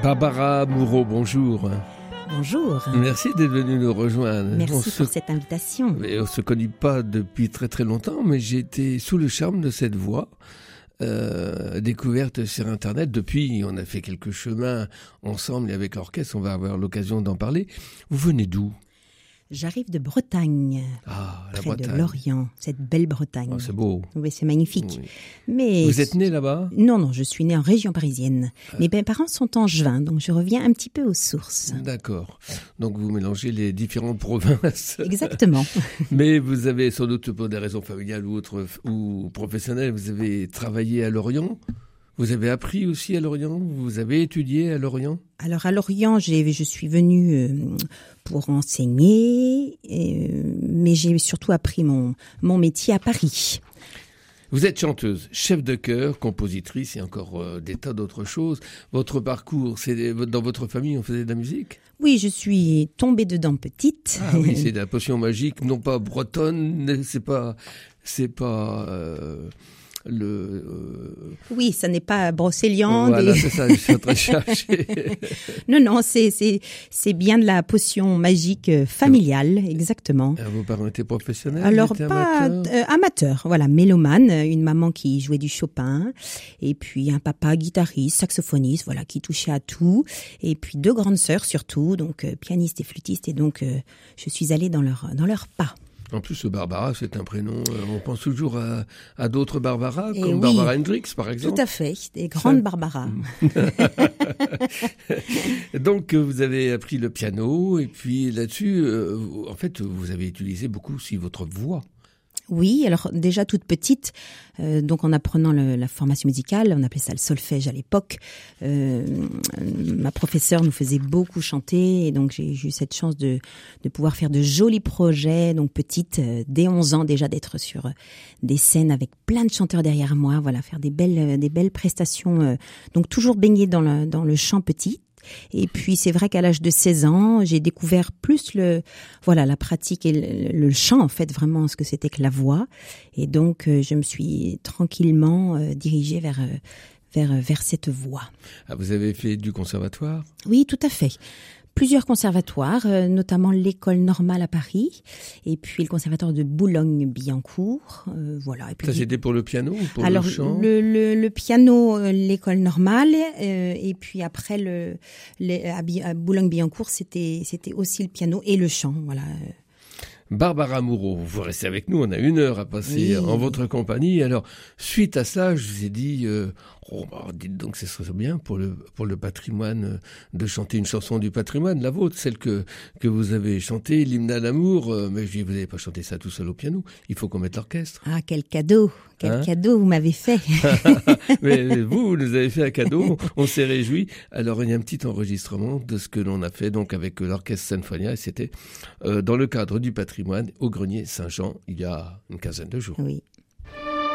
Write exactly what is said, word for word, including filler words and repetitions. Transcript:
Barbara Moureau, bonjour. Bonjour. Merci d'être venue nous rejoindre. Merci on pour se... cette invitation. On ne se connaît pas depuis très très longtemps, mais j'ai été sous le charme de cette voix. Euh, découverte sur Internet. Depuis, on a fait quelques chemins ensemble et avec l'orchestre, on va avoir l'occasion d'en parler. Vous venez d'où ? J'arrive de Bretagne, ah, la près Bretagne. de Lorient, cette belle Bretagne. Oh, c'est beau. Oui, c'est magnifique. Oui. Mais vous êtes né là-bas ? Non, non, je suis née en région parisienne. Ah. Mes parents sont angevins, donc je reviens un petit peu aux sources. D'accord. Donc vous mélangez les différentes provinces. Exactement. Mais vous avez sans doute pour des raisons familiales ou autres ou professionnelles, vous avez travaillé à Lorient. Vous avez appris aussi à Lorient ? Vous avez étudié à Lorient ? Alors à Lorient, j'ai, je suis venue euh, pour enseigner, euh, mais j'ai surtout appris mon, mon métier à Paris. Vous êtes chanteuse, chef de chœur, compositrice et encore euh, des tas d'autres choses. Votre parcours, c'est dans votre famille, on faisait de la musique ? Oui, je suis tombée dedans petite. Ah oui, c'est de la potion magique, non pas bretonne, c'est pas, c'est pas. Euh... Le, euh... Oui, ça n'est pas brocéliande. Voilà, et... c'est ça, je suis en train de chercher. non, non, c'est, c'est, c'est bien de la potion magique familiale, exactement. Et vos parents étaient professionnels ? Alors, étaient pas amateurs, euh, amateur, voilà, mélomane, une maman qui jouait du Chopin, et puis un papa guitariste, saxophoniste, voilà, qui touchait à tout, et puis deux grandes sœurs surtout, donc euh, pianiste et flûtiste, et donc euh, je suis allée dans leur, dans leurs pas. En plus, Barbara, c'est un prénom, euh, on pense toujours à, à d'autres Barbara, Et comme oui, Barbara Hendricks, par exemple. Tout à fait, des grandes Ça... Barbara. Donc, vous avez appris le piano, et puis là-dessus, euh, en fait, vous avez utilisé beaucoup aussi votre voix. Oui, alors déjà toute petite, euh, donc en apprenant le, la formation musicale, on appelait ça le solfège à l'époque, euh, ma professeure nous faisait beaucoup chanter et donc j'ai, j'ai eu cette chance de, de pouvoir faire de jolis projets, donc petite, euh, dès onze ans déjà d'être sur des scènes avec plein de chanteurs derrière moi, voilà, faire des belles, des belles prestations, euh, donc toujours baignée dans le, dans le chant petit. Et puis c'est vrai qu'à l'âge de seize ans, j'ai découvert plus le voilà la pratique et le, le chant en fait vraiment ce que c'était que la voix et donc euh, je me suis tranquillement euh, dirigée vers euh, vers vers cette voie. Ah, vous avez fait du conservatoire ? Oui, tout à fait. Plusieurs conservatoires, euh, notamment l'école normale à Paris, et puis le conservatoire de Boulogne-Billancourt, euh, voilà. Et puis, ça c'était pour le piano ou pour alors, le chant ? le, le, le piano, euh, l'école normale, euh, et puis après le, le à, à Boulogne-Billancourt, c'était c'était aussi le piano et le chant, voilà. Barbara Moureau, vous restez avec nous, on a une heure à passer oui. en votre compagnie. Alors, suite à ça, je vous ai dit, euh, oh, bah, dites donc, ce serait bien pour le, pour le patrimoine de chanter une chanson du patrimoine, la vôtre, celle que, que vous avez chantée, l'hymne à l'amour. Euh, mais je dis, vous n'avez pas chanté ça tout seul au piano, il faut qu'on mette l'orchestre. Ah, quel cadeau, quel hein cadeau vous m'avez fait. Mais vous, vous nous avez fait un cadeau, on s'est réjouis. Alors, il y a un petit enregistrement de ce que l'on a fait donc avec l'orchestre Sinfonia, et c'était euh, dans le cadre du patrimoine au Grenier Saint-Jean, il y a une quinzaine de jours. Oui.